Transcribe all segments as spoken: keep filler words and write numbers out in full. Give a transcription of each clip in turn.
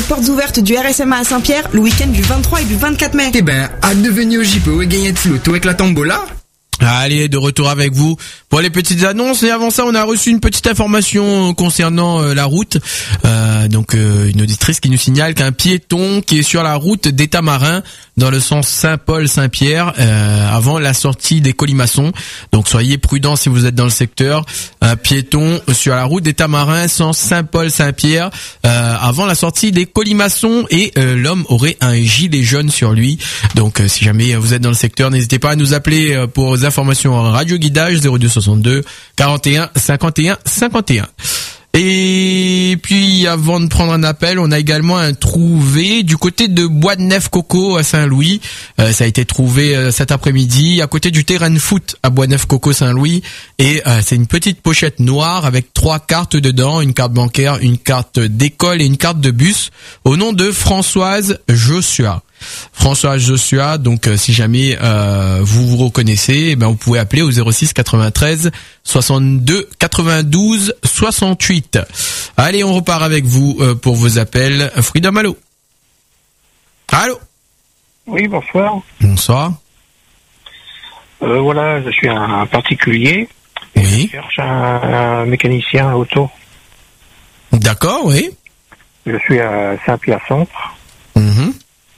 portes ouvertes du R S M A à Saint-Pierre le week-end du vingt-trois et du vingt-quatre mai. Eh ben, hâte de venir au J P O et gagner de l'auto avec la tombola. Allez, de retour avec vous pour les petites annonces. Et avant ça, on a reçu une petite information concernant euh, la route. Euh, donc, euh, une auditrice qui nous signale qu'un piéton qui est sur la route d'État-Marin dans le sens Saint-Paul-Saint-Pierre euh, avant la sortie des Colimaçons. Donc, soyez prudents si vous êtes dans le secteur. Un piéton sur la route d'État-Marin, sens Saint-Paul-Saint-Pierre euh, avant la sortie des Colimaçons et euh, l'homme aurait un gilet jaune sur lui. Donc, euh, si jamais vous êtes dans le secteur, n'hésitez pas à nous appeler euh, pour informations en radio guidage zéro deux soixante-deux quarante et un cinquante et un cinquante et un. Et puis avant de prendre un appel, on a également un trouvé du côté de Bois de Neuf Coco à Saint-Louis. Euh, ça a été trouvé euh, cet après-midi à côté du terrain de foot à Bois de Neuf Coco Saint-Louis. Et euh, c'est une petite pochette noire avec trois cartes dedans, une carte bancaire, une carte d'école et une carte de bus au nom de Françoise Joshua. François Joshua, donc euh, si jamais euh, vous vous reconnaissez, eh ben vous pouvez appeler au zéro six quatre-vingt-treize soixante-deux quatre-vingt-douze soixante-huit. Allez, on repart avec vous euh, pour vos appels. Freedom, allô. Allô. Oui, bonsoir. Bonsoir. Euh, voilà, je suis un particulier. Oui. Je cherche un, un mécanicien auto. D'accord, oui. Je suis à Saint-Pierre-Centre. Mm-hmm.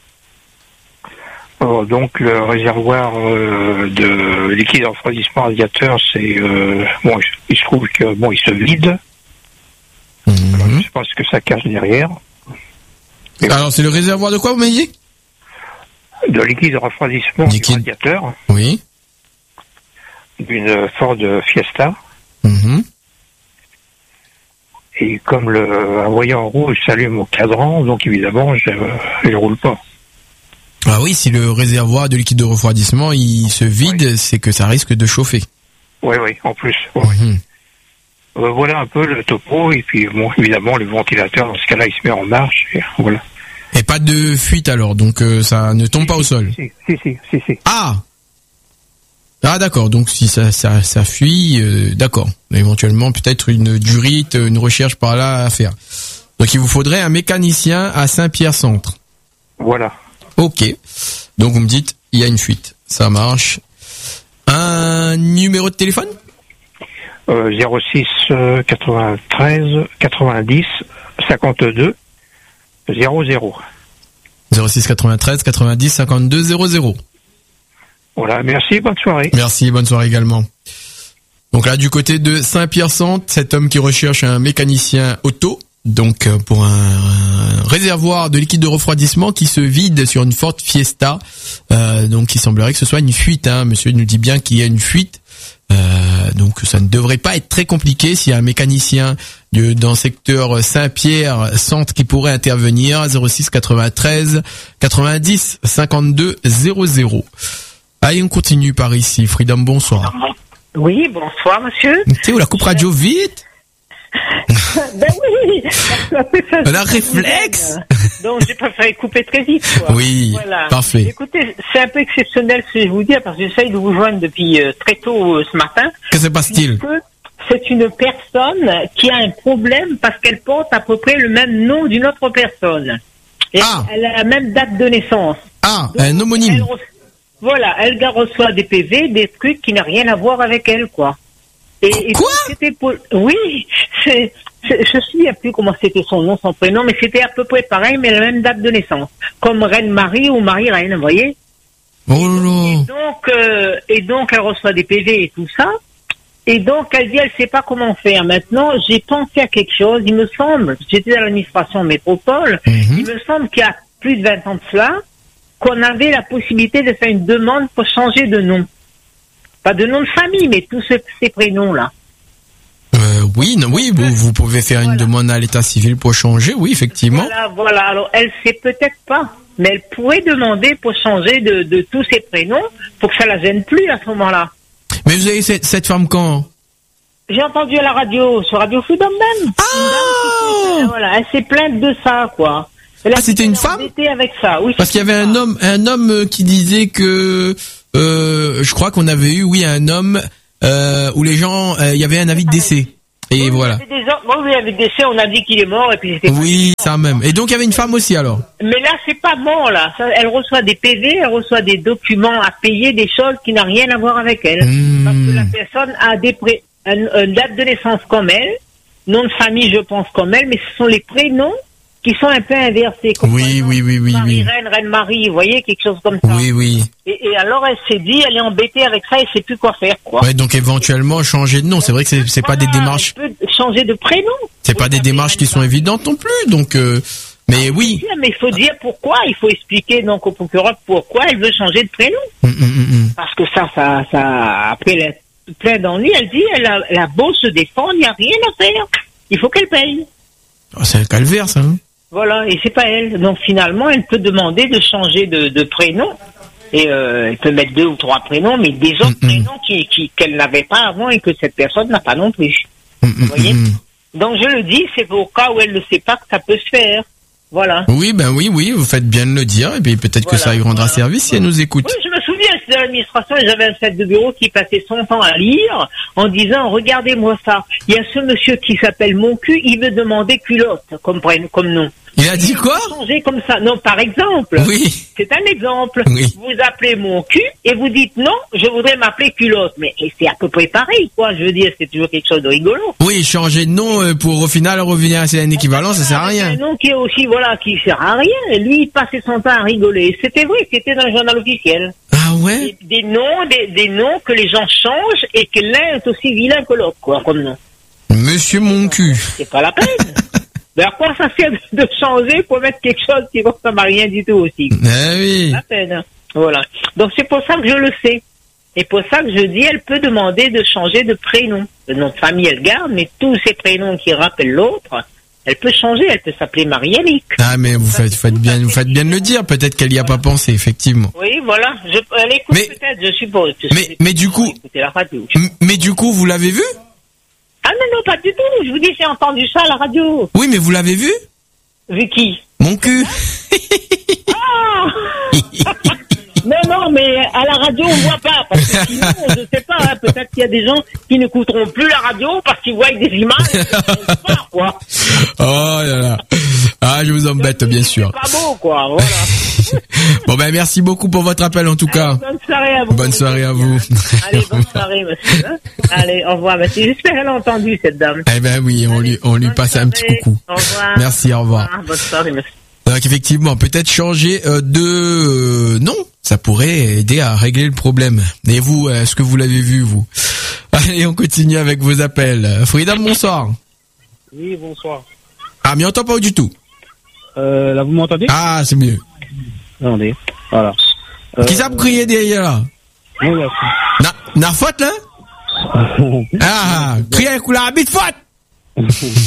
Alors, donc le réservoir euh, de liquide refroidissement radiateur, c'est euh, bon, il se trouve que bon, il se vide. Mm-hmm. Alors, je sais pas ce que ça cache derrière. Mais alors c'est le réservoir de quoi vous m'avez dit? De liquide refroidissement liquide. du radiateur. Oui. D'une Ford Fiesta. Mm-hmm. Et comme le un voyant rouge s'allume au cadran, donc évidemment, je ne roule pas. Ah oui, si le réservoir de liquide de refroidissement il se vide, oui. C'est que ça risque de chauffer. Oui, oui, en plus. Oui. Mmh. Euh, voilà un peu le topo, et puis bon, évidemment, le ventilateur, dans ce cas-là, il se met en marche, et voilà. Et pas de fuite alors, donc euh, ça ne tombe si, pas si, au sol. Si, si, si, si. si. Ah Ah d'accord, donc si ça ça, ça fuit, euh, d'accord. Éventuellement, peut-être une durite, une recherche par là à faire. Donc il vous faudrait un mécanicien à Saint-Pierre-Centre. Voilà. Ok. Donc vous me dites, il y a une fuite. Ça marche. Un numéro de téléphone euh, zéro six quatre-vingt-treize quatre-vingt-dix cinquante-deux zéro zéro. zéro six quatre-vingt-treize quatre-vingt-dix cinquante-deux zéro zéro. Voilà, merci, bonne soirée. Merci, bonne soirée également. Donc là, du côté de Saint-Pierre-Centre, cet homme qui recherche un mécanicien auto, donc pour un, un réservoir de liquide de refroidissement qui se vide sur une Ford Fiesta. Euh, donc il semblerait que ce soit une fuite. Hein. Monsieur nous dit bien qu'il y a une fuite. Euh, donc ça ne devrait pas être très compliqué s'il y a un mécanicien de, dans le secteur Saint-Pierre-Centre qui pourrait intervenir. zéro six quatre-vingt-treize quatre-vingt-dix cinquante-deux zéro zéro. Allez, on continue par ici. Freedom, bonsoir. Oui, bonsoir monsieur. Tu sais où la coupe radio vite? Ben oui. On a un réflexe. Donc j'ai préféré couper très vite. Quoi. Oui, voilà. Parfait. Écoutez, c'est un peu exceptionnel ce que je vais vous dire parce que j'essaye de vous joindre depuis euh, très tôt euh, ce matin. Que se passe-t-il? C'est une personne qui a un problème parce qu'elle porte à peu près le même nom d'une autre personne. Et ah. Elle a la même date de naissance. Ah, donc, un homonyme. Elle re... Voilà, elle reçoit des P V, des trucs qui n'ont rien à voir avec elle, quoi. Et, Quoi et c'était pour... Oui, c'est, c'est, je ne me souviens plus comment c'était son nom, son prénom, mais c'était à peu près pareil, mais la même date de naissance. Comme Reine-Marie ou Marie-Reine, vous voyez. Oh là. Et donc, euh, et donc, elle reçoit des P V et tout ça. Et donc, elle dit, elle ne sait pas comment faire. Maintenant, j'ai pensé à quelque chose. Il me semble, j'étais dans l'administration métropole, mm-hmm. Il me semble qu'il y a plus de vingt ans de cela, qu'on avait la possibilité de faire une demande pour changer de nom. Pas de nom de famille, mais tous ce, ces prénoms-là. Euh, oui, non, oui, vous, vous pouvez faire voilà. Une demande à l'état civil pour changer, oui, effectivement. Voilà, voilà. Alors, elle sait peut-être pas, mais elle pourrait demander pour changer de, de tous ses prénoms pour que ça la gêne plus à ce moment-là. Mais vous avez cette, cette femme quand? J'ai entendu à la radio, sur Radio Freedom même. Ah une voilà, elle s'est plainte de ça, quoi. Elle ah, c'était une femme avec ça. Oui, parce qu'il y avait un homme, un homme qui disait que, euh, je crois qu'on avait eu, oui, un homme euh, où les gens, euh, il y avait un avis de décès Et voilà. Il y avait des gens, bon, oui, avec des décès, on a dit qu'il est mort et puis c'était. Oui, ça même. Et donc il y avait une femme aussi alors. Mais là, c'est pas bon là. Ça, elle reçoit des P V, elle reçoit des documents à payer, des choses qui n'ont rien à voir avec elle. Mmh. Parce que la personne a des pré... une, une date de naissance comme elle, nom de famille, je pense comme elle, mais ce sont les prénoms qui sont un peu inversés. Comme Oui, exemple, oui, oui, oui, Marie oui. Reine, Reine Marie, vous voyez, quelque chose comme ça. Oui, oui. Et, et alors elle s'est dit, elle est embêtée avec ça, elle sait plus quoi faire, quoi. Ouais, donc éventuellement changer de nom. C'est vrai que c'est, c'est pas Voilà, des démarches. elle peut changer de prénom. C'est pas Oui, des ça démarches fait qui sont pas. évidentes non plus. Donc, euh, mais oui. Mais il faut dire pourquoi, il faut expliquer donc au procureur pourquoi elle veut changer de prénom. Hum, hum, hum, hum. Parce que ça, ça, ça, après elle est plein d'ennuis, elle dit, elle a, elle a beau se défendre, il n'y a rien à faire. Il faut qu'elle paye. Oh, c'est un calvaire ça. Hein. Voilà, et c'est pas elle. Donc finalement, elle peut demander de changer de, de prénom. Et euh, elle peut mettre deux ou trois prénoms, mais des autres Mm-mm. prénoms qui, qui, qu'elle n'avait pas avant et que cette personne n'a pas non plus. Hum, hum, Vous voyez hum. Donc je le dis, c'est au cas où elle ne sait pas que ça peut se faire. Voilà. Oui, ben oui, oui, vous faites bien de le dire. Et puis peut-être que Voilà, ça lui rendra voilà, service si voilà. elle nous écoute. Oui, je me souviens, c'était à l'administration et j'avais un chef de bureau qui passait son temps à lire en disant, regardez-moi ça, il y a ce monsieur qui s'appelle Mon Cul, il veut demander culotte comme, prénom- comme nom. Il a dit quoi? Changer comme ça. Non, par exemple. Oui. C'est un exemple. Oui. Vous appelez Mon Cul et vous dites non, je voudrais m'appeler culotte. Mais et c'est à peu près pareil, quoi. Je veux dire, c'est toujours quelque chose de rigolo. Oui, changer de nom euh, pour au final revenir à un équivalent, ça sert à rien. Un nom qui est aussi, voilà, qui sert à rien. Et lui, il passait son temps à rigoler. C'était vrai, c'était dans le journal officiel. Ah ouais? Des, des noms, des, des noms que les gens changent et que l'un est aussi vilain que l'autre, quoi, comme nom. Monsieur mon cul. C'est pas la peine. Mais à quoi ça sert de changer pour mettre quelque chose qui ne ressemble à rien du tout aussi? Ah oui. La peine. Hein. Voilà. Donc c'est pour ça que je le sais. Et pour ça que je dis, elle peut demander de changer de prénom. Le nom de famille, elle garde, mais tous ces prénoms qui rappellent l'autre, elle peut changer. Elle peut s'appeler Marie-Annick. Ah mais vous faites, faites bien, vous faites bien de le dire. Peut-être qu'elle y a pas pensé, effectivement. Oui, voilà. Je, elle écoute Mais- peut-être, je suppose. Je mais- sais mais pas, du coup- écoutez la radio. M- Mais du coup, vous l'avez vu? Ah non, non, pas du tout. Je vous dis, j'ai entendu ça à la radio. Oui, mais vous l'avez vu? Vu qui? Mon cul. Ah Non, non, mais à la radio, on voit pas. Parce que sinon, je sais pas, hein, peut-être qu'il y a des gens qui n'écouteront plus la radio parce qu'ils voient des images. Ils savent pas, quoi. Oh là là. Ah, je vous embête, bien sûr. C'est pas beau, quoi. Voilà. Bon ben merci beaucoup pour votre appel en tout cas. Bonne soirée à vous. Bonne soirée à vous. Allez, bonne soirée, monsieur. hein. Allez, au revoir, monsieur. J'espère qu'elle a entendu, cette dame. Eh ben oui, on lui, on lui Bonne passe un petit soirée. coucou. Au revoir. Merci, au revoir. Bonne soirée, monsieur. Donc effectivement, peut-être changer euh, de euh, nom, ça pourrait aider à régler le problème. Et vous, est-ce que vous l'avez vu, vous? Allez, on continue avec vos appels. Freedom, bonsoir. Oui, bonsoir. Ah, mais on entend pas du tout. Euh, là, vous m'entendez? Ah, c'est mieux. Attendez, voilà. Euh, Qui ça vous crier derrière là? non, là, Na, na faute là? Ah, crier avec la bite faute!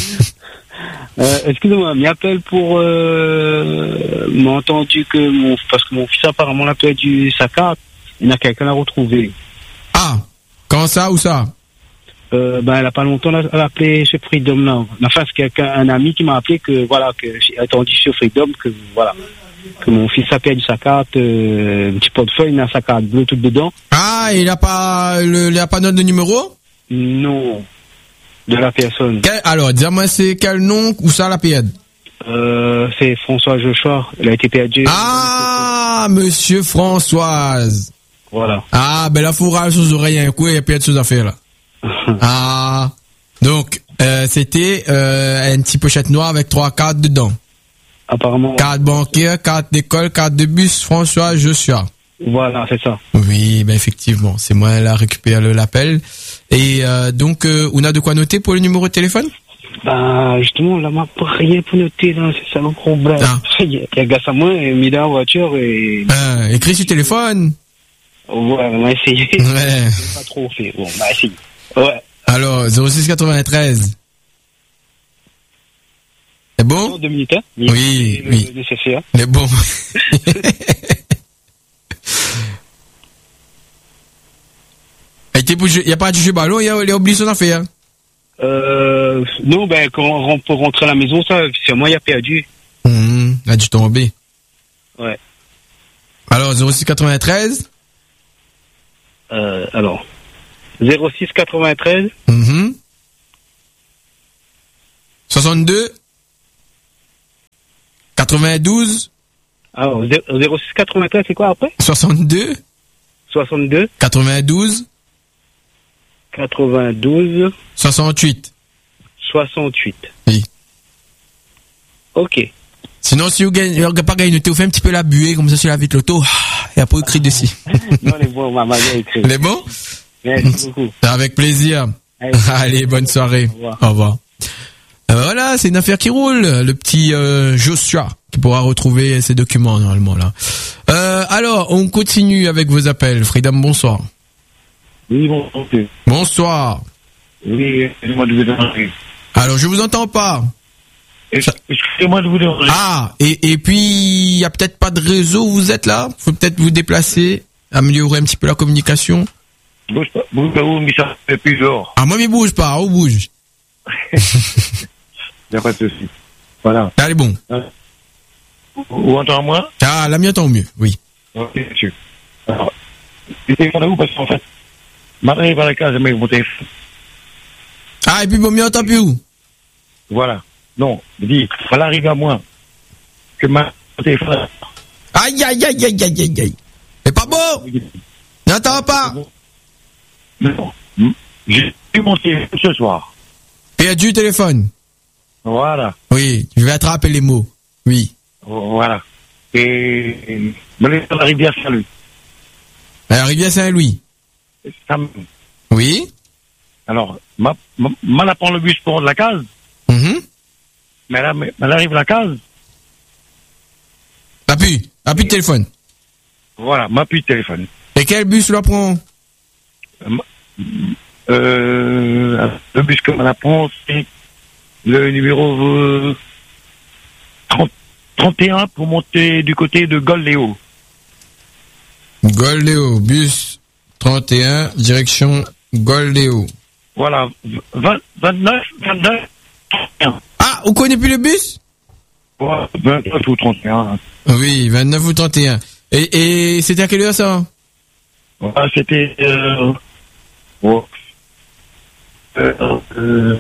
euh, excusez-moi, m'appelle pour euh, m'a entendu que mon parce que mon fils apparemment l'a perdu sa carte, il y a quelqu'un l'a retrouvé. Ah, quand ça ou ça? Euh, ben elle a pas longtemps elle a, elle a appelé chez Freedom là. Enfin c'est quelqu'un un ami qui m'a appelé que voilà que j'ai entendu chez Freedom que voilà que mon fils a perdu sa carte, euh, un petit portefeuille, il a sa carte bleue toute dedans. Ah, il a pas le, il a pas note de numéro? Non, de la personne. Quel, alors, dis-moi c'est quel nom ou ça la période? Euh, c'est François Joshua, il a été perdu. Ah, monsieur Françoise. Voilà. Ah, ben là, faut râler sous oreilles un coup et il y a plein de choses à faire, là. Ah. Donc, euh, c'était, euh, une petite pochette noire avec trois cartes dedans. Apparemment. Carte bancaire, carte d'école, carte de bus, François Joshua. Voilà, c'est ça. Oui, ben effectivement, c'est moi qui a récupéré l'appel. Et euh, donc, euh, on a de quoi noter pour le numéro de téléphone? Bah, justement, là, m'a pas rien pour noter, là, c'est ça le problème. Ah. Il y a un gars à moi, il m'a mis dans la voiture et... Euh, écrit sur téléphone. Ouais, on va essayer. Ouais. Pas trop fait. Bon, on va essayer. Ouais. Alors, zéro six quatre-vingt-treize. C'est bon? Deux minutes, hein? Oui, le, oui. Le nécessaire. C'est bon. Il n'y a pas de jeu ballon, il y a les obligations à faire. Euh, non, ben, quand on peut rentrer à la maison, ça, c'est moi, il a perdu. Mmh, a dû tomber. Ouais. Alors, zéro six quatre-vingt-treize. Euh, alors. zéro six quatre-vingt-treize. Mmh. soixante-deux quatre-vingt-douze Alors, zéro six quatre-vingt-quinze, c'est quoi après? soixante-deux soixante-deux quatre-vingt-douze quatre-vingt-douze soixante-huit soixante-huit. Oui. Ok. Sinon, si vous gagnez, vous pas gagné, vous faites un petit peu la buée, comme ça, sur la vite l'auto, et après, vous criez dessus. Non, les bons, ma maman écrit. Les bons? Merci beaucoup. Avec plaisir. Allez, Allez, bonne soirée. Au revoir. Au revoir. Euh, voilà, c'est une affaire qui roule. Le petit euh, Joshua qui pourra retrouver ses documents normalement là. Euh, alors, on continue avec vos appels. Freedom, bonsoir. Oui, bonsoir. Bonsoir. Oui, excusez-moi de vous déranger. Alors, je vous entends pas. Excusez-moi de vous déranger. Ah, et, et puis, il y a peut-être pas de réseau où vous êtes là. Faut peut-être vous déplacer, améliorer un petit peu la communication. Bouge pas, bouge pas où, mais ça fait plus dehors. Ah, moi, mais bouge pas, où bouge. Il n'y a pas de souci. Voilà. Allez, bon. Vous entendez moi? Ah, la mienne entend mieux, oui. Ok, monsieur. Alors, le téléphone à vous parce qu'en fait, m'arrive à la case avec mon téléphone. Ah, et puis, bon, mieux entend plus où? Voilà. Non, je dis, ça arrive à moi que ma mon téléphone. Aïe, aïe, aïe, aïe, aïe, aïe, aïe. C'est pas beau. N'entends pas. Non. J'ai eu mon téléphone ce soir. Perdu le téléphone. Voilà. Oui, je vais attraper les mots. Oui. Voilà. Et, me laisse à la rivière Saint-Louis. À la rivière Saint-Louis. Ça me... Oui. Alors, ma, ma, ma la prend le bus pour de la case. Mm-hmm. Mais là, mais, elle arrive à la case. Appuie. Appuie de téléphone. Voilà, m'appuie de téléphone. Et quel bus la prend? Euh, le bus que la prend, c'est le numéro euh, trente, trente et un pour monter du côté de Goldéo. Goldéo, bus trente et un, direction Goldéo. Voilà, vingt, vingt-neuf, vingt-neuf, trente et un. Ah, on connaît plus le bus? Ouais, vingt-neuf ou trente et un. Oui, vingt-neuf ou trente et un. Et, et c'était à quelle heure ça? Voilà, c'était... Euh, oh, euh, euh,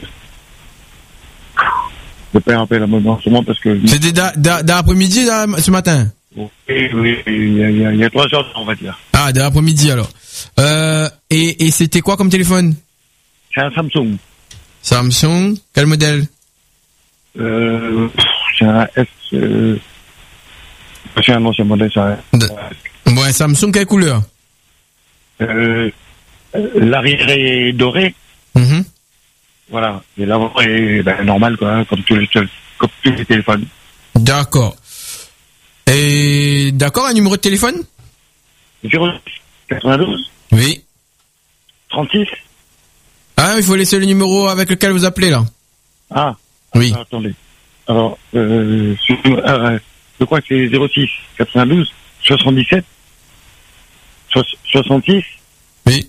je peux rappeler la moment sûrement parce que... C'était d'après-midi ce matin? Oui, oui, il y a, il y a, il y a trois heures, on va dire. Ah, de l'après-midi alors. Euh, et, et c'était quoi comme téléphone? C'est un Samsung. Samsung, quel modèle? Euh, c'est un S... Euh, c'est un ancien modèle, ça. De... Bon, un Samsung, quelle couleur? Euh, l'arrière est doré. Mm-hmm. Voilà. Et l'avant est ben, normal, quoi, comme tous les, comme tous les téléphones. D'accord. Et d'accord, un numéro de téléphone? zéro quatre-vingt-douze Oui. trente-six Ah, il faut laisser le numéro avec lequel vous appelez, là. Ah. Oui. Ah, attendez. Alors, euh, euh, je crois que c'est zéro six quatre-vingt-douze soixante-dix-sept soixante-six Oui.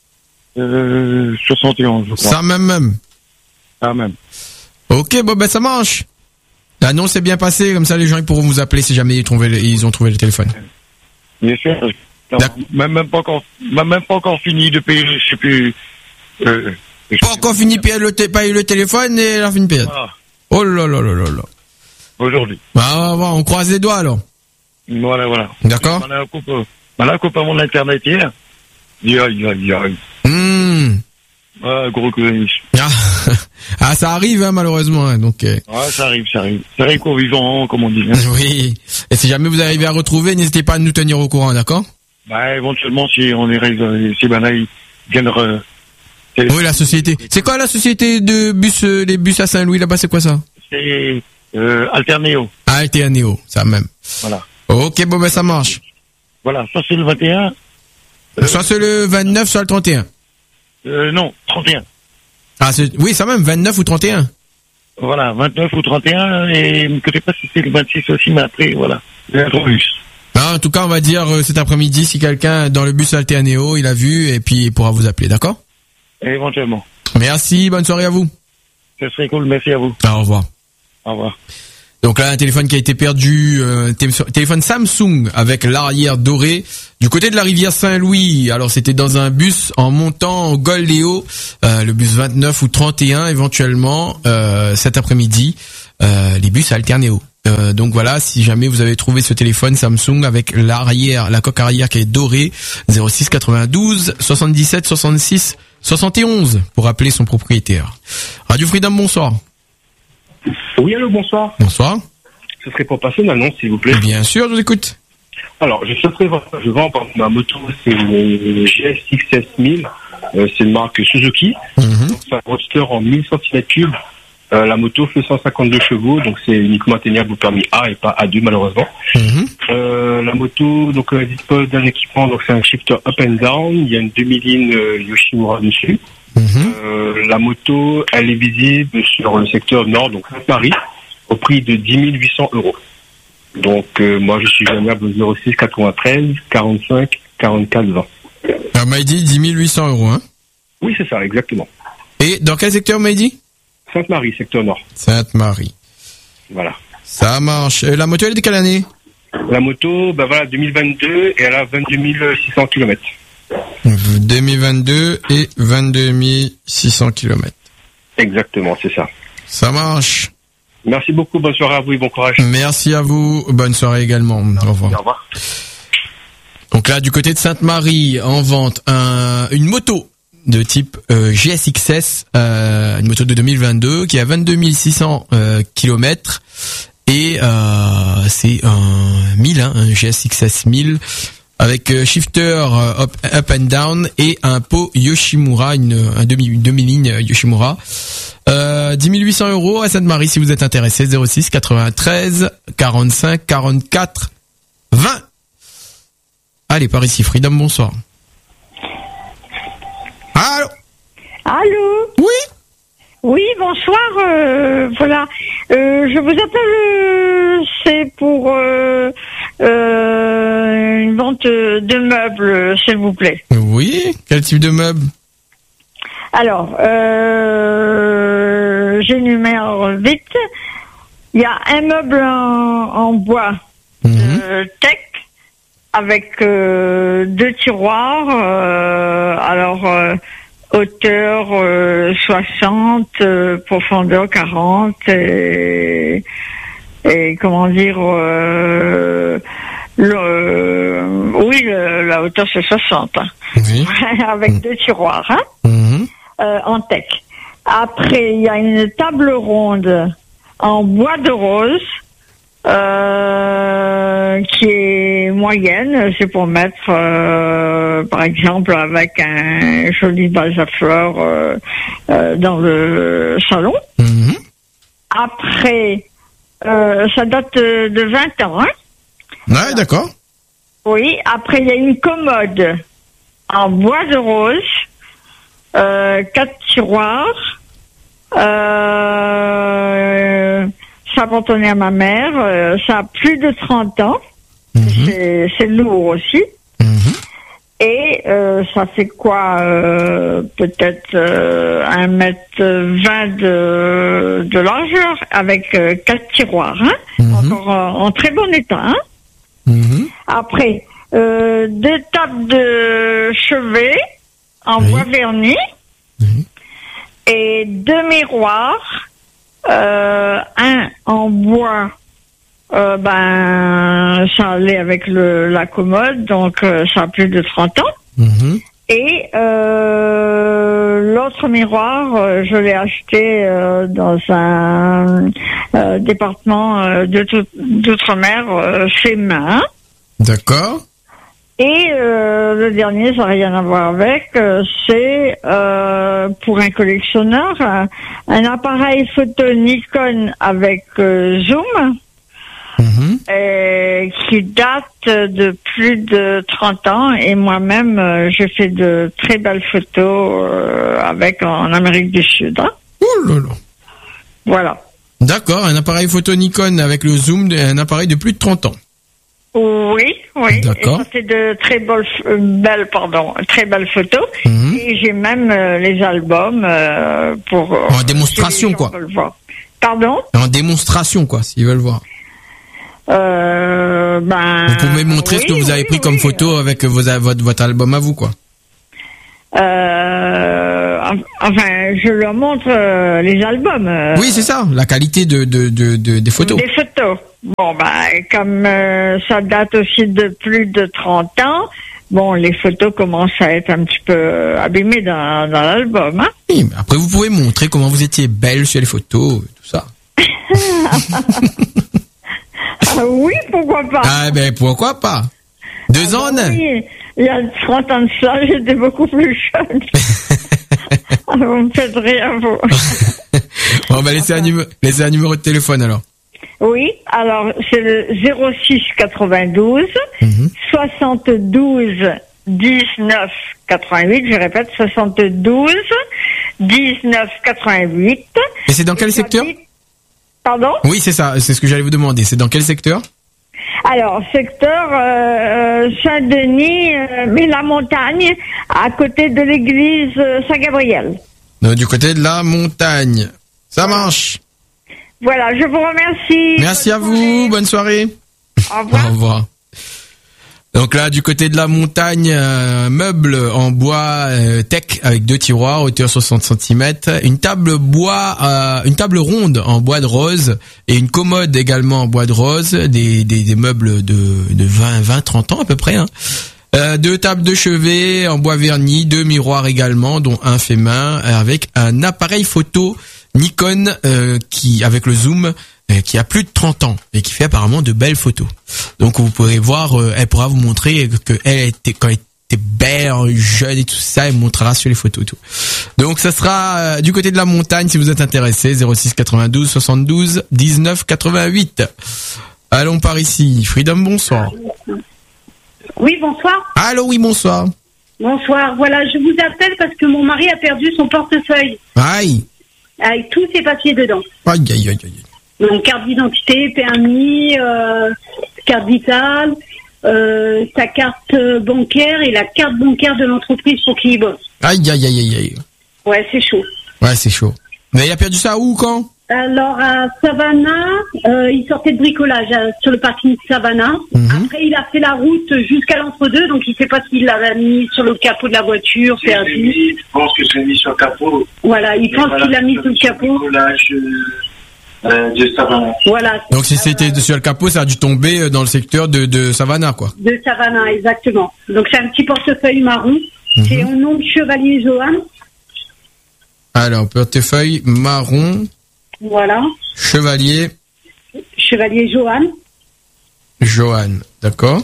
Euh, soixante et onze, je crois. Ça même même. Ça même. Ok, bon ben ça marche. L'annonce est bien passée, comme ça les gens ils pourront vous appeler si jamais ils, trouvé le, ils ont trouvé le téléphone. Bien sûr. Même, même pas encore, même, même pas encore fini de payer, je sais plus. Euh, pas encore fini de payer le, payer le téléphone et elle a fini de payer. Ah. Oh là là là là là. Aujourd'hui. Bah, on, va, on croise les doigts alors. Voilà, voilà. D'accord. On a un couple, on a un couple à mon internet hier. Aïe, aïe, aïe, aïe. Mmh. Ah, gros que ah. ah, ça arrive, hein, malheureusement, hein, donc. Euh... Ouais, ça arrive, ça arrive. Ça arrive qu'aux vivants, comme on dit. Hein. Oui. Et si jamais vous arrivez à retrouver, n'hésitez pas à nous tenir au courant, d'accord? Bah, éventuellement, si on est, si ben là, ils viennent re... Oui, la société. C'est quoi la société de bus, euh, les bus à Saint-Louis, là-bas, c'est quoi ça? C'est, euh, Alternéo. Ah, Alternéo, ça même. Voilà. Ok, bon, ben, ça marche. Voilà, ça c'est le vingt et un. Euh, soit c'est le vingt-neuf, soit le trente et un. Euh, non, trente et un. Ah, c'est, oui, ça même, vingt-neuf ou trente et un. Voilà, vingt-neuf ou trente et un, et je ne sais pas si c'est le vingt-six aussi, mais après, voilà. Il y a un bus. Ah, en tout cas, on va dire euh, cet après-midi, si quelqu'un dans le bus Alternéo, il a vu, et puis il pourra vous appeler, d'accord? Éventuellement. Merci, bonne soirée à vous. Ce serait cool, merci à vous. Au revoir. Au revoir. Donc là, un téléphone qui a été perdu, euh, téléphone Samsung avec l'arrière doré du côté de la rivière Saint-Louis. Alors c'était dans un bus en montant au Goldéo, euh, le bus vingt-neuf ou trente et un éventuellement euh, cet après-midi, euh, les bus Alternéo. Euh, donc voilà, si jamais vous avez trouvé ce téléphone Samsung avec l'arrière, la coque arrière qui est dorée, zéro six quatre-vingt-douze soixante-dix-sept soixante-six soixante et onze pour appeler son propriétaire. Radio Freedom, bonsoir. Oui, allô, bonsoir. Bonsoir. Ce serait pour passer une annonce, s'il vous plaît. Bien sûr, je vous écoute. Alors, je souhaiterais voir, je vends par exemple, ma moto, c'est une G S X S mille, euh, c'est une marque Suzuki. Mm-hmm. Donc, c'est un roadster en mille centimètres cubes. Euh, la moto fait cent cinquante-deux chevaux, donc c'est uniquement atteignable au permis A et pas A deux malheureusement. Mm-hmm. Euh, la moto donc elle dispose d'un équipement, donc c'est un shifter up and down. Il y a une demi-ligne euh, Yoshimura dessus. Mm-hmm. Euh, la moto, elle est visible sur le secteur nord, donc Paris, au prix de dix mille huit cents euros. Donc euh, moi je suis joignable au zéro six quatre-vingt-treize quarante-cinq quarante-quatre vingt. Alors m'a dit dix mille huit cents euros, hein? Oui, c'est ça, exactement. Et dans quel secteur m'a dit? Sainte-Marie, secteur nord. Sainte-Marie. Voilà. Ça marche. Et la moto, elle est de quelle année? La moto, ben voilà, deux mille vingt-deux et elle a vingt-deux mille six cents kilomètres. deux mille vingt-deux et vingt-deux mille six cents kilomètres. Exactement, c'est ça. Ça marche. Merci beaucoup, bonne soirée à vous et bon courage. Merci à vous, bonne soirée également. Au revoir. Au revoir. Donc là, du côté de Sainte-Marie, en vente un, une moto de type euh, G S X S, euh, une moto de deux mille vingt-deux qui a vingt-deux mille six cents euh, kilomètres et euh, c'est un mille, hein, un G S X S mille avec euh, shifter euh, up, up and down et un pot Yoshimura, une un demi une demi-ligne Yoshimura. Euh, dix mille huit cents euros à Sainte-Marie si vous êtes intéressé. Zéro six quatre-vingt-treize quarante-cinq quarante-quatre vingt. Allez, par ici, Freedom, bonsoir. Allô? Allô? Oui? Oui, bonsoir, euh, voilà. Euh, je vous appelle, euh, c'est pour euh, euh, une vente de meubles, s'il vous plaît. Oui? Quel type de meubles? Alors, euh, j'énumère vite. Il y a un meuble en, en bois, mmh. euh, tech, avec euh, deux tiroirs, euh, alors euh, hauteur euh, soixante, euh, profondeur quarante, et, et comment dire, euh, le, euh, oui, le, la hauteur c'est soixante, hein. Oui. Avec mmh. deux tiroirs, hein, mmh. euh, en tech. Après, il y a une table ronde en bois de rose, Euh, qui est moyenne, c'est pour mettre, euh, par exemple, avec un joli vase à fleurs euh, euh, dans le salon. Mmh. Après, euh, ça date de vingt ans. Hein. Ouais, d'accord. Oui, après, il y a une commode en bois de rose, euh, quatre tiroirs, euh... ça appartenait à ma mère, euh, ça a plus de trente ans, mmh. c'est, c'est lourd aussi, mmh. et euh, ça fait quoi, euh, peut-être euh, un mètre vingt de, de largeur, avec euh, quatre tiroirs, hein, mmh. encore euh, en très bon état. Hein. Mmh. Après, euh, deux tables de chevet en oui. bois verni, mmh. et deux miroirs. Euh, un en bois, euh, ben ça allait avec le, la commode, donc euh, ça a plus de trente ans. Mmh. Et euh, l'autre miroir, euh, je l'ai acheté euh, dans un euh, département euh, de tout, d'outre-mer, euh, chez Main. D'accord. Et euh, le dernier, ça n'a rien à voir avec, euh, c'est euh, pour un collectionneur, un, un appareil photo Nikon avec euh, zoom, mmh. et qui date de plus de trente ans, et moi-même, euh, j'ai fait de très belles photos euh, avec en Amérique du Sud. Hein. Oh là là. Voilà. D'accord, un appareil photo Nikon avec le zoom, un appareil de plus de trente ans. Oui, oui. D'accord. Et ça fait de très belles, euh, belles, pardon, très belles photos. Mmh. Et j'ai même euh, les albums euh, pour. En démonstration, quoi. Le voir. Pardon? En démonstration, quoi, s'ils veulent voir. Euh, ben. Vous pouvez montrer oui, ce que vous avez oui, pris comme oui. photo avec vos, votre, votre album à vous, quoi. Euh, enfin, je leur montre euh, les albums. euh, Oui, c'est ça, la qualité de, de, de, de- des photos. Des photos. Bon, ben, comme euh, ça date aussi de plus de trente ans, bon, les photos commencent à être un petit peu abîmées dans, dans l'album, hein. Oui, mais après, vous pouvez montrer comment vous étiez belle sur les photos, et tout ça. Ah oui, pourquoi pas? Ah, ben, pourquoi pas? Deux ans, Ah, oui, il y a trente ans de ça, j'étais beaucoup plus jeune. Ah, vous me faites rire, vous. On va laisser un, numé- laisser un numéro de téléphone, alors. Oui, alors c'est le zéro six quatre-vingt-douze Mhm. soixante-douze dix-neuf quatre-vingt-huit, je répète, soixante-douze dix-neuf quatre-vingt-huit. Et c'est dans quel secteur? Pardon? Oui, c'est ça, c'est ce que j'allais vous demander. C'est dans quel secteur? Alors, secteur euh, Saint-Denis, euh, mais la montagne, à côté de l'église euh, Saint-Gabriel. Euh, Du côté de la montagne. Ça marche. Voilà, je vous remercie. Merci à vous, bonne soirée. Au revoir. Au revoir. Donc là, du côté de la montagne, un meuble en bois euh, tech avec deux tiroirs, hauteur soixante centimètres, une table bois, euh, une table ronde en bois de rose et une commode également en bois de rose, des, des, des meubles de, de vingt, vingt, trente ans à peu près. Hein. Euh, deux tables de chevet en bois verni, deux miroirs également, dont un fait main, avec un appareil photo Nikon euh, qui avec le zoom euh, qui a plus de trente ans et qui fait apparemment de belles photos. Donc vous pourrez voir, euh, elle pourra vous montrer que elle était quand elle était belle, jeune et tout ça, elle montrera sur les photos et tout. Donc ça sera euh, du côté de la montagne si vous êtes intéressé, zéro six quatre-vingt-douze soixante-douze dix-neuf quatre-vingt-huit. Allons par ici. Freedom, bonsoir. Oui, bonsoir. Allô, oui, bonsoir. Bonsoir. Voilà, je vous appelle parce que mon mari a perdu son portefeuille Aïe. avec tous ses papiers dedans. Aïe, aïe, aïe, aïe. Donc carte d'identité, permis, euh, carte vitale, euh, sa carte bancaire et la carte bancaire de l'entreprise pour qui il bosse. Aïe, aïe, aïe, aïe, aïe. Ouais, c'est chaud. Ouais, c'est chaud. Mais il a perdu ça où, quand? Alors à Savannah, euh, il sortait de bricolage euh, sur le parking de Savannah. Mhm. Après, il a fait la route jusqu'à l'entre-deux, donc il ne sait pas s'il l'avait mis sur le capot de la voiture, perdu. Je pense que c'est mis sur le capot. Voilà, il pense Voilà, qu'il l'a mis sur le capot. bricolage, euh, euh, de Savannah. Voilà. Donc si c'était sur le capot, ça a dû tomber dans le secteur de, de Savannah, quoi. De Savannah, exactement. Donc c'est un petit portefeuille marron. Mhm. C'est au nom de Chevalier Johan. Alors, portefeuille marron, Voilà. chevalier, Chevalier Johan. Johan, d'accord.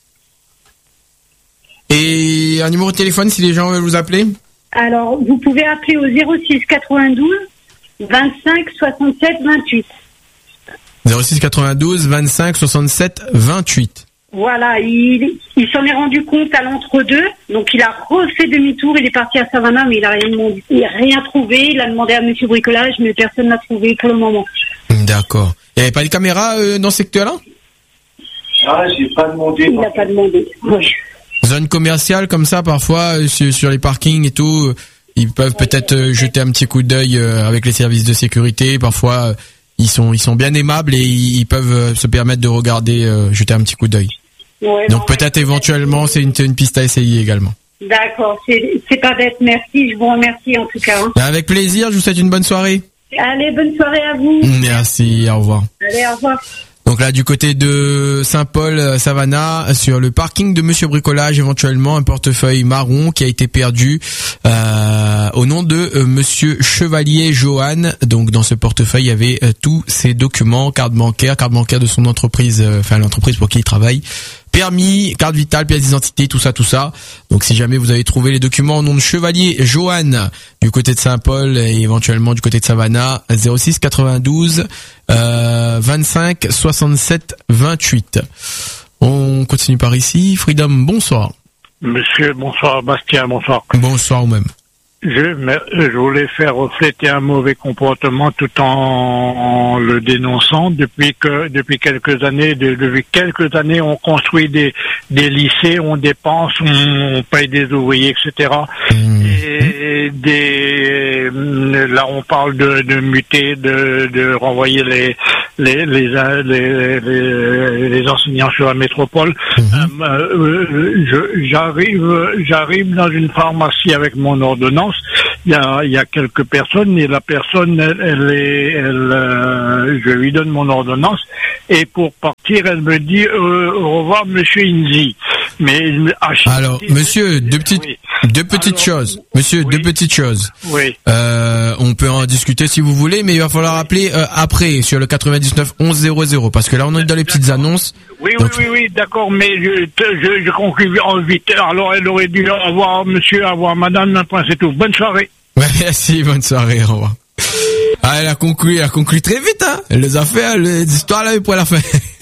Et un numéro de téléphone si les gens veulent vous appeler? Alors, vous pouvez appeler au zéro six quatre-vingt-douze vingt-cinq soixante-sept vingt-huit. zéro six quatre-vingt-douze vingt-cinq soixante-sept vingt-huit. Voilà, il, il s'en est rendu compte à l'entre-deux, donc il a refait demi-tour, il est parti à Savannah, mais il a rien demandé, il a rien trouvé, il a demandé à Monsieur Bricolage, mais personne n'a trouvé pour le moment. D'accord. Il n'y avait pas de caméra euh, dans ce secteur-là? Ah, j'ai pas demandé. Il n'a pas demandé, oui. Zone commerciale comme ça, parfois, euh, sur, sur les parkings et tout, euh, ils peuvent peut-être euh, jeter un petit coup d'œil euh, avec les services de sécurité. Parfois, euh, ils sont ils sont bien aimables et ils, ils peuvent euh, se permettre de regarder, euh, jeter un petit coup d'œil. Ouais, Donc non, peut-être éventuellement, c'est une, une piste à essayer également. d'accord, c'est c'est pas bête, merci, je vous remercie en tout cas. hein. Avec plaisir, je vous souhaite une bonne soirée. Allez, bonne soirée à vous. Merci, au revoir. Allez, au revoir. Donc là, du côté de Saint-Paul, euh, Savannah, sur le parking de Monsieur Bricolage, éventuellement un portefeuille marron qui a été perdu euh, au nom de euh, Monsieur Chevalier Johan. Donc dans ce portefeuille, il y avait euh, tous ses documents, carte bancaire, carte bancaire de son entreprise, euh, enfin l'entreprise pour qui il travaille, permis, carte vitale, pièce d'identité, tout ça, tout ça. Donc si jamais vous avez trouvé les documents au nom de Chevalier Johan du côté de Saint-Paul et éventuellement du côté de Savannah, zéro six quatre-vingt-douze euh, vingt-cinq soixante-sept vingt-huit. On continue par ici. Freedom, bonsoir. Monsieur, bonsoir, Bastien, bonsoir. Bonsoir ou même. Je, mais, je voulais faire refléter un mauvais comportement tout en, en le dénonçant. Depuis que, depuis quelques années, de, depuis quelques années, on construit des, des lycées, on dépense, on, on paye des ouvriers, et cetera. Mmh. des, des, là on parle de, de muter, de, de renvoyer les, les, les, les, les, les enseignants sur la métropole. Mm-hmm. Euh, je, j'arrive, j'arrive dans une pharmacie avec mon ordonnance. Il y a, il y a quelques personnes et la personne, elle, elle est, elle, euh, je lui donne mon ordonnance et pour partir, elle me dit euh, au revoir, Monsieur Inzi. Mais à chaque alors, petite... monsieur, deux petites, oui. deux petites alors, choses. Monsieur, oui. deux petites choses. Oui. Euh, on peut en discuter si vous voulez, mais il va falloir appeler euh, après sur le quatre-vingt-dix-neuf onze zéro zéro parce que là on est dans les petites annonces. Oui, donc... oui, oui, oui, d'accord, mais je, je, je conclue en vite. Alors, elle aurait dû avoir monsieur, avoir madame, un point, c'est tout. Bonne soirée. Ouais, merci, bonne soirée, au revoir. Ah, elle a conclu, elle a conclu très vite, hein. Elle les a fait, les histoires là, pour la fin.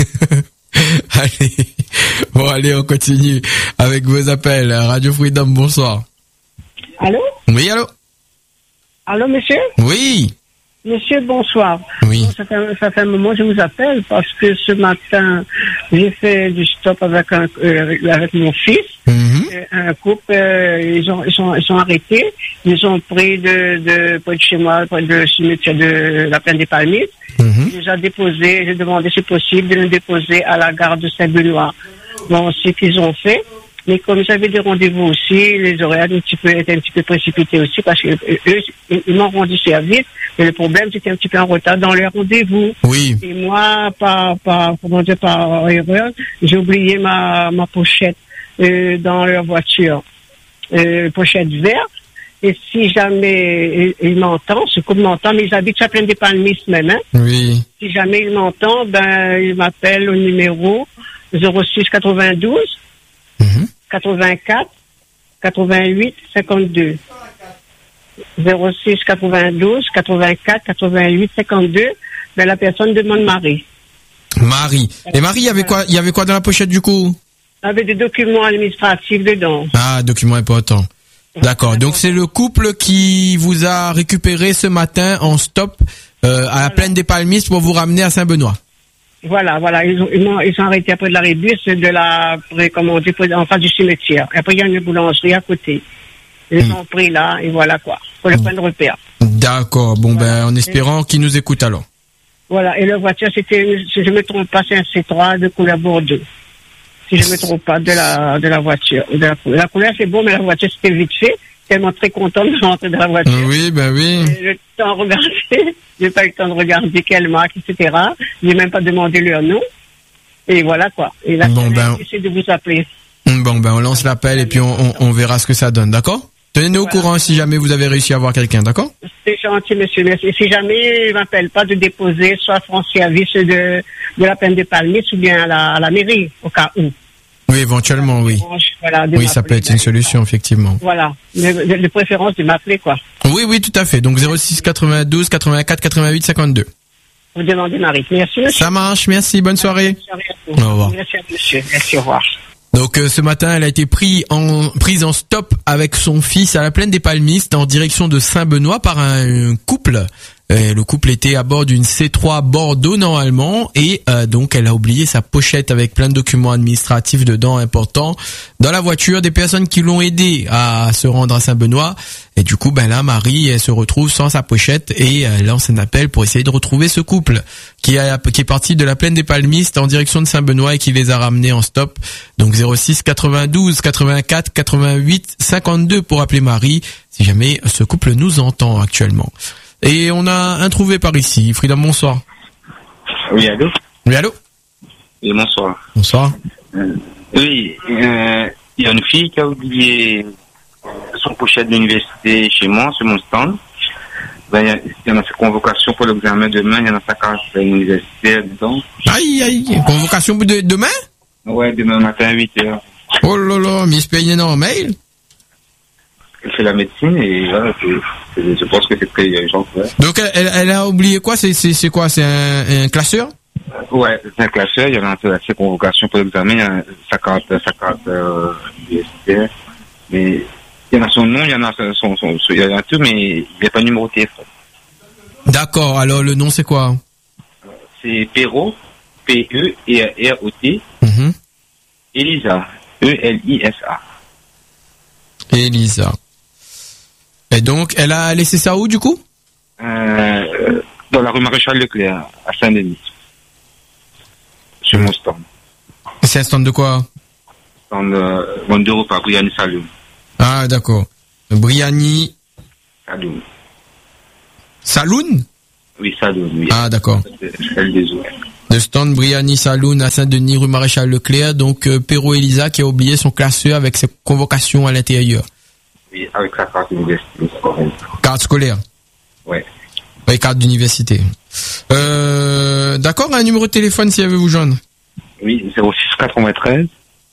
Allez. Bon, allez, on continue avec vos appels. Radio Freedom, bonsoir. Allô? Oui, allô? Allô, monsieur? Oui. Monsieur, bonsoir. Oui. Bon, ça, fait, ça fait un moment que je vous appelle parce que ce matin, j'ai fait du stop avec un, euh, avec mon fils. Mm-hmm. euh, un couple, euh, ils ont, ils sont, ils sont arrêtés. Ils ont pris de, de, près de chez moi, près de cimetière de la Plaine des Palmiers. Mm-hmm. Ils ont déposé, j'ai demandé si possible de le déposer à la gare de Saint-Benoît. Bon, c'est ce qu'ils ont fait. Mais comme j'avais des rendez-vous aussi, les horaires un petit peu, étaient un petit peu précipités aussi parce que eux, ils m'ont rendu service. Mais le problème, c'était un petit peu en retard dans les rendez-vous. Oui. Et moi, par, par, comment dire, par erreur, j'ai oublié ma, ma pochette, euh, dans leur voiture. Euh, pochette verte. Et si jamais ils m'entendent, ce couple m'entend, mais ils habitent à Plaine des Palmiers même, hein. Oui. Si jamais ils m'entendent, ben, ils m'appellent au numéro zéro six quatre-vingt-douze mm-hmm. quatre-vingt-quatre quatre-vingt-huit cinquante-deux. zéro six quatre-vingt-douze quatre-vingt-quatre quatre-vingt-huit cinquante-deux. Ben, la personne demande Marie. Marie. Et Marie, il y avait quoi, il y avait quoi dans la pochette du coup? Il y avait des documents administratifs dedans. Ah, documents importants. D'accord. Donc c'est le couple qui vous a récupéré ce matin en stop euh, à la voilà. Plaine des Palmiers pour vous ramener à Saint-Benoît. Voilà, voilà. Ils ont, ils ont, ils sont arrêtés après de la rébus de la, comment on dit, en face du cimetière. Et après il y a une boulangerie à côté. Ils mmh. ont pris là et voilà quoi, pour le mmh. point de repère. D'accord. Bon voilà. Ben en espérant et... qu'ils nous écoutent alors. Voilà. Et leur voiture c'était, si je me trompe pas, c'est un C trois de couleur Bordeaux. Si je me trompe pas, de la, de la voiture. De la, la couleur, c'est bon, mais la voiture, c'était vite fait. Tellement très contente de rentrer dans la voiture. Oui, ben oui. J'ai le temps de regarder. J'ai pas eu le temps de regarder quelle marque, et cetera. J'ai même pas demandé leur nom. Et voilà, quoi. Et là, bon, ben, j'essaie de vous appeler. Bon, ben, on lance l'appel et puis on, on, on verra ce que ça donne, d'accord? Tenez-nous voilà. au courant si jamais vous avez réussi à avoir quelqu'un, d'accord? C'est gentil, monsieur. Merci. Si jamais il m'appelle pas de déposer, soit France Service de, de la Plaine des Palmiers, ou bien à la, à la mairie, au cas où. Oui, éventuellement, oui. Voilà, oui, ça peut être une solution, effectivement. Voilà, de, de préférence de m'appeler, quoi. Oui, oui, tout à fait. Donc zéro six quatre-vingt-douze quatre-vingt-quatre quatre-vingt-huit cinquante-deux. Vous demandez Marie. Merci, monsieur. Ça marche, merci, bonne soirée. Bonne soirée à vous. Au revoir. Merci à monsieur. Merci, au revoir. Donc euh, ce matin, elle a été prise en prise en stop avec son fils à la Plaine des Palmistes en direction de Saint-Benoît par un, un couple. Euh, le couple était à bord d'une C trois Bordeaux normalement et euh, donc elle a oublié sa pochette avec plein de documents administratifs dedans importants dans la voiture, des personnes qui l'ont aidé à se rendre à Saint-Benoît et du coup ben là Marie elle se retrouve sans sa pochette et elle lance un appel pour essayer de retrouver ce couple qui, a, qui est parti de la Plaine des Palmistes en direction de Saint-Benoît et qui les a ramenés en stop. Donc zéro six quatre-vingt-douze quatre-vingt-quatre quatre-vingt-huit cinquante-deux pour appeler Marie si jamais ce couple nous entend actuellement. Et on a un trouvé par ici. Frida, bonsoir. Oui, allô? Oui, allô? Oui, bonsoir. Bonsoir. Euh, oui, euh, il y a une fille qui a oublié son pochette de l'université chez moi, sur mon stand. Ben, il y en a fait convocation pour l'examen demain, il y en a sa carte universitaire dedans. Aïe, aïe, convocation de demain? Ouais, demain matin à huit heures. Oh là là, mais il se paye dans le mail? Elle fait la médecine et voilà, c'est, c'est, je pense que c'est très urgent. Ouais. Donc elle, elle a oublié quoi? C'est, c'est, c'est quoi? C'est un, un classeur? Ouais, c'est un classeur. Il y en a assez convocation pour l'examen. Il y a sa carte, sa carte euh, universitaire. Mais il y en a son nom, il y en a son, son, son il y en a tout, mais il n'y a pas de numéro de téléphone. D'accord. Alors le nom c'est quoi? C'est Perrault, P E R R O T. Mm-hmm. Elisa, E L I S A. Elisa. Et donc, elle a laissé ça où, du coup? Euh, dans la rue Maréchal Leclerc, à Saint-Denis. Sur mon stand. C'est un stand de quoi? Stand euh, vente d'Europa, Briani Saloon. Ah, d'accord. Briani... Saloon. Saloon? Oui, Saloon, oui. Ah, d'accord. Celle des eaux. Le stand Briani Saloon à Saint-Denis, rue Maréchal Leclerc. Donc, euh, Perrault Elisa qui a oublié son classeur avec ses convocations à l'intérieur. Oui, avec sa carte d'université. Carte scolaire? Ouais. Oui, carte d'université. Euh, d'accord, un numéro de téléphone si elle veut vous joindre. Oui, zéro six quatre-vingt-treize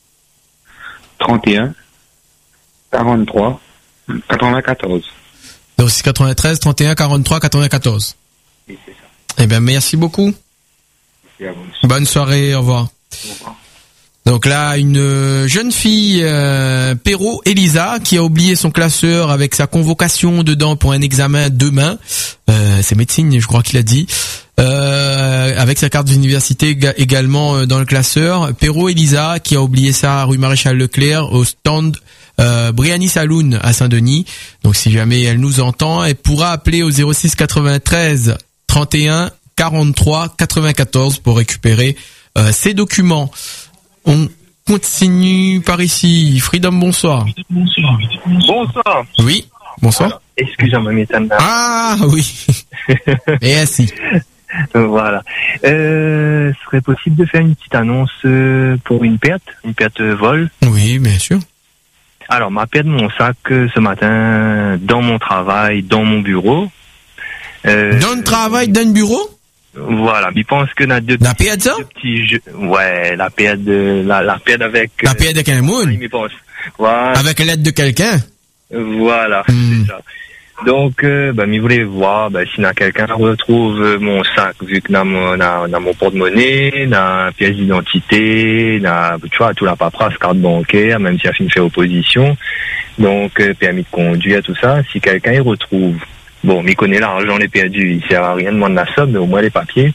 trente et un quarante-trois quatre-vingt-quatorze. zéro six quatre-vingt-treize trente et un quarante-trois quatre-vingt-quatorze. Oui, c'est ça. Eh bien, merci beaucoup. Merci à vous. Bonne soirée, au revoir. Au revoir. Donc là, une jeune fille, euh, Perrault Elisa, qui a oublié son classeur avec sa convocation dedans pour un examen demain. Euh, c'est médecine, je crois qu'il a dit. Euh, avec sa carte d'université également euh, dans le classeur. Perrault Elisa, qui a oublié ça à rue Maréchal Leclerc, au stand euh, Briani Saloon à Saint-Denis. Donc si jamais elle nous entend, elle pourra appeler au zéro six quatre-vingt-treize trente et un quarante-trois quatre-vingt-quatorze pour récupérer euh, ses documents. On continue par ici. Freedom, bonsoir. Bonsoir. Bonsoir. Oui, bonsoir. Alors, excusez-moi, mesdames. Ah oui. Et ainsi. Voilà. Euh, serait possible de faire une petite annonce euh, pour une perte, une perte vol? Oui, bien sûr. Alors, ma perte de mon sac euh, ce matin dans mon travail, dans mon bureau. Euh, dans le travail, dans le bureau? Voilà, il pense que n'a deux la perte ça petits jeux. Ouais, la perte de la la perte avec la perte avec un monde. Il pense. Voilà. Avec l'aide de quelqu'un. Voilà, hmm. c'est ça. Donc, euh, bah, il voulait voir bah, si quelqu'un retrouve euh, mon sac, vu que dans mon, dans, dans mon porte-monnaie, dans pièce d'identité, dans, tu vois, tout la paperasse, carte bancaire, même si elle finit fait opposition. Donc, euh, permis de conduire, tout ça. Si quelqu'un y retrouve, bon, il connaît l'argent, les perdu, il sert à rien de moins de la somme, mais au moins les papiers.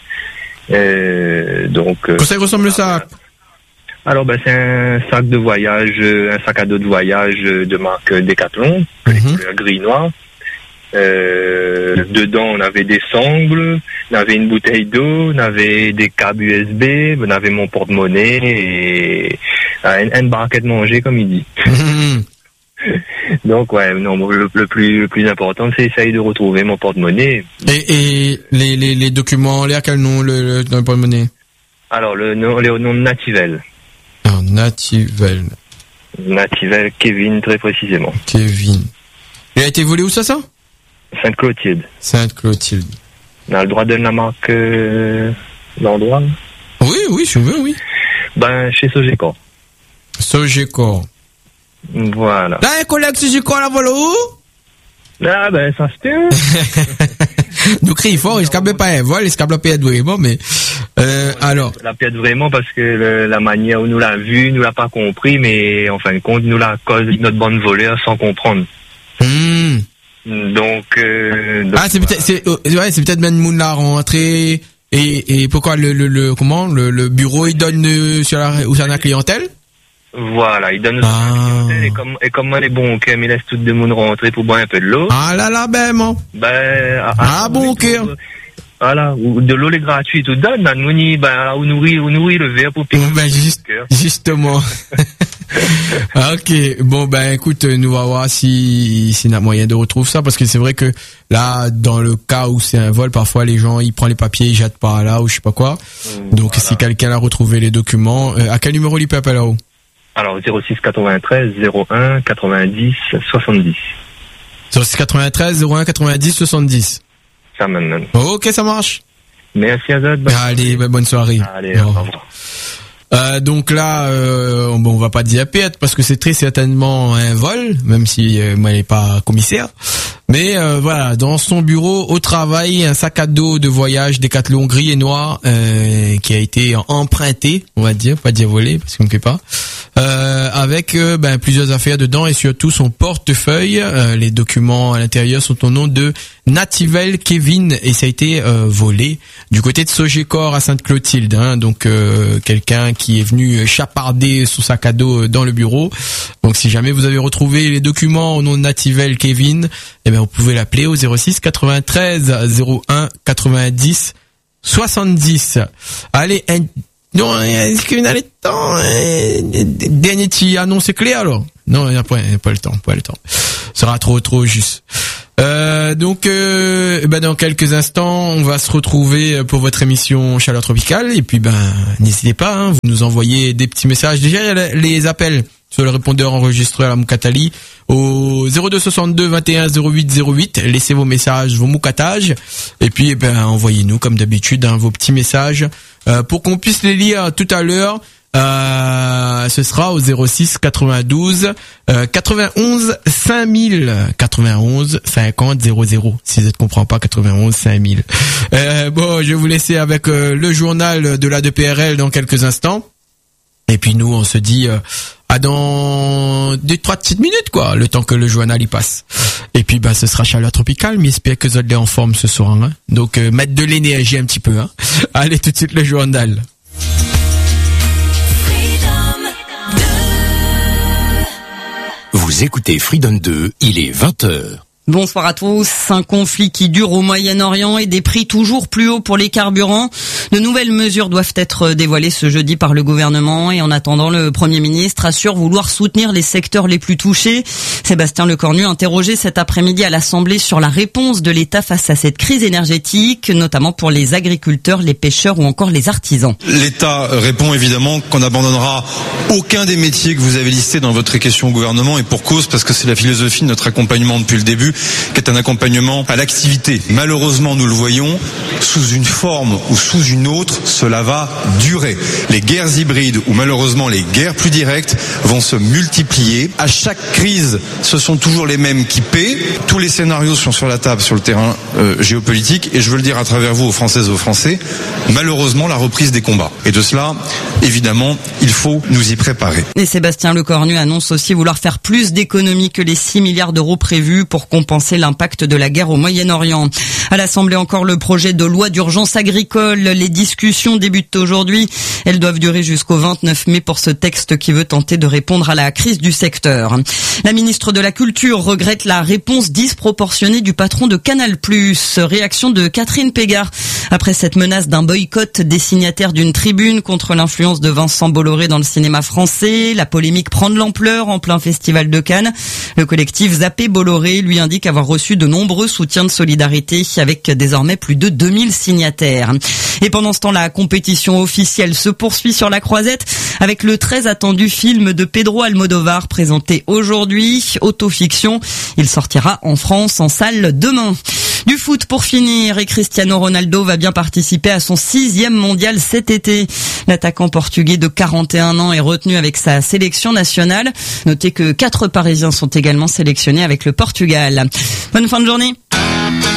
Euh, donc. Euh, Comment ça ressemble le sac? Alors, ben, c'est un sac de voyage, un sac à dos de voyage de marque Decathlon, mm-hmm. gris-noir. Euh, dedans, on avait des sangles, on avait une bouteille d'eau, on avait des câbles U S B, on avait mon porte-monnaie et une, une barquette manger, comme il dit. Mm-hmm. Donc, ouais, non, le, le plus, le plus important, c'est essayer de retrouver mon porte-monnaie. Et, et les, les, les documents, les à quel nom, le, le, dans le porte-monnaie? Alors, le nom, le nom de Nativel. Ah, Nativel. Nativel, Kevin, très précisément. Kevin. Il a été volé où ça, ça? Sainte-Clotilde. Sainte-Clotilde. On a le droit de donner la marque, euh, l'endroit? Oui, oui, je veux, oui. Ben, chez Sogecor. Sogecor. Voilà. Là, un collègue Sogecor, la voilà où? Ah, ben, ça se tient. Nous crions fort, il se câble pas un vol, il se câble pas vraiment, mais, euh, alors. La perte vraiment parce que le, la manière où nous l'a vu, nous l'a pas compris, mais en fin de compte, nous l'a cause notre bande voleur sans comprendre. Hmm. Donc, euh, donc, ah, c'est peut-être, c'est, euh, ouais, c'est peut-être même Moon l'a rentré, et, et pourquoi le, le, le, comment, le, le bureau, il donne euh, sur la, où ça la clientèle? Voilà, il donne ah. la clientèle, et comme, et comme les bons cœurs, il laisse tout le monde rentrer pour boire un peu de l'eau. Ah là là, ben, mon. Ben, ah, ah bon cœur. Voilà, ou de l'eau les gratuits, tout donne, ben, nous, ben, on nourrit, on nourrit le verre pour piquer. Ben, juste, justement. Ok, bon ben écoute, nous va voir si s'il y a moyen de retrouver ça, parce que c'est vrai que là, dans le cas où c'est un vol, parfois les gens ils prennent les papiers, ils jettent pas là ou je sais pas quoi. Mmh, donc voilà. Si quelqu'un a retrouvé les documents, euh, à quel numéro il peut appeler là-haut? Alors zéro six quatre-vingt-treize zéro un quatre-vingt-dix soixante-dix. zéro six quatre-vingt-treize zéro un quatre-vingt-dix soixante-dix. Ça maintenant. Ok, ça marche. Merci Azad. Allez, ben, bonne soirée. Allez, au revoir. Euh, donc là, euh, bon, on va pas dire perte parce que c'est très certainement un vol, même si euh, moi, elle est pas commissaire. Mais euh, voilà, dans son bureau, au travail, un sac à dos de voyage Decathlon gris et noir euh, qui a été emprunté, on va dire, pas dire volé parce qu'on ne fait pas, euh, avec euh, ben, plusieurs affaires dedans et surtout son portefeuille. Euh, les documents à l'intérieur sont au nom de Nativel Kevin et ça a été euh, volé du côté de Sogecor à Sainte-Clotilde. Hein, donc euh, quelqu'un qui est venu chaparder son sac à dos dans le bureau. Donc si jamais vous avez retrouvé les documents au nom de Nativel Kevin, eh ben ben vous pouvez l'appeler au zéro six quatre-vingt-treize zéro un quatre-vingt-dix soixante-dix. Allez, un... non, est-ce qu'il y a le temps? Dernier petit annonce clé alors? Non, il n'y a pas, pas le temps, pas le temps. Ce sera trop, trop juste. Euh, donc, euh, ben dans quelques instants, on va se retrouver pour votre émission Chaleur Tropicale. Et puis, ben, n'hésitez pas, hein, vous nous envoyez des petits messages. Déjà, il y a les appels sur le répondeur enregistré à la Moukatali au zéro deux soixante-deux vingt et un zéro huit zéro huit. Laissez vos messages, vos moukatages. Et puis, eh ben, envoyez-nous, comme d'habitude, hein, vos petits messages euh, pour qu'on puisse les lire tout à l'heure. Euh, ce sera au zéro six quatre-vingt-douze euh, quatre-vingt-onze cinq mille quatre-vingt-onze cinquante zéro zéro si je ne comprends pas quatre-vingt-onze cinq mille. Euh, bon, je vais vous laisser avec euh, le journal de la D P R L dans quelques instants. Et puis nous, on se dit euh, à dans deux trois petites minutes quoi, le temps que le journal y passe. Et puis bah ce sera Chaleur Tropicale, mais j'espère que vous êtes en forme ce soir. Hein. Donc euh, mettre de l'énergie un petit peu. Hein. Allez tout de suite le journal. Vous écoutez Freedom deux, il est vingt heures. Bonsoir à tous. Un conflit qui dure au Moyen-Orient et des prix toujours plus hauts pour les carburants. De nouvelles mesures doivent être dévoilées ce jeudi par le gouvernement et en attendant, le Premier ministre assure vouloir soutenir les secteurs les plus touchés. Sébastien Lecornu interrogé cet après-midi à l'Assemblée sur la réponse de l'État face à cette crise énergétique, notamment pour les agriculteurs, les pêcheurs ou encore les artisans. L'État répond évidemment qu'on n'abandonnera aucun des métiers que vous avez listés dans votre question au gouvernement et pour cause parce que c'est la philosophie de notre accompagnement depuis le début, qui est un accompagnement à l'activité. Malheureusement, nous le voyons, sous une forme ou sous une autre, cela va durer. Les guerres hybrides ou malheureusement les guerres plus directes vont se multiplier. À chaque crise, ce sont toujours les mêmes qui paient. Tous les scénarios sont sur la table sur le terrain euh, géopolitique et je veux le dire à travers vous aux Françaises et aux Français, malheureusement la reprise des combats. Et de cela, évidemment, il faut nous y préparer. Et Sébastien Lecornu annonce aussi vouloir faire plus d'économies que les six milliards d'euros prévus pour compenser l'impact de la guerre au Moyen-Orient. À l'Assemblée encore le projet de loi d'urgence agricole. Les discussions débutent aujourd'hui. Elles doivent durer jusqu'au vingt-neuf mai pour ce texte qui veut tenter de répondre à la crise du secteur. La ministre de la Culture regrette la réponse disproportionnée du patron de Canal plus. Réaction de Catherine Pégard après cette menace d'un boycott des signataires d'une tribune contre l'influence de Vincent Bolloré dans le cinéma français. La polémique prend de l'ampleur en plein festival de Cannes. Le collectif Zappé Bolloré lui indique avoir reçu de nombreux soutiens de solidarité avec désormais plus de deux mille signataires. Et pendant ce temps, la compétition officielle se poursuit sur la Croisette avec le très attendu film de Pedro Almodovar présenté aujourd'hui, Autofiction. Il sortira en France en salle demain. Du foot pour finir, et Cristiano Ronaldo va bien participer à son sixième mondial cet été. L'attaquant portugais de quarante et un ans est retenu avec sa sélection nationale. Notez que quatre Parisiens sont également sélectionnés avec le Portugal. Bonne fin de journée.